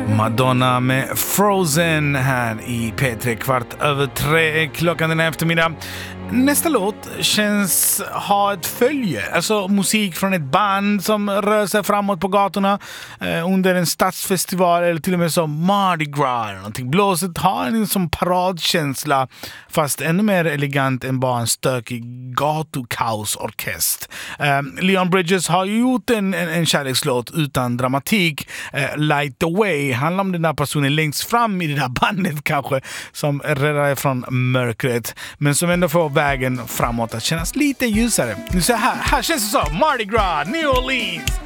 Madonna med Frozen här i P3 3:15 klockan den eftermiddag. Nästa låt känns ha ett följe, alltså musik från ett band som rör sig framåt på gatorna under en stadsfestival eller till och med som Mardi Gras eller någonting. Blåset har en som paradkänsla fast ännu mer elegant än bara en stökig gatukaosorkest. Leon Bridges har gjort en kärlekslåt utan dramatik. Light the Way handlar om den där personen längst fram i det där bandet kanske som räddar från mörkret men som ändå får vägen framåt att kännas lite ljusare. Nu så här känns det så. Mardi Gras, New Orleans.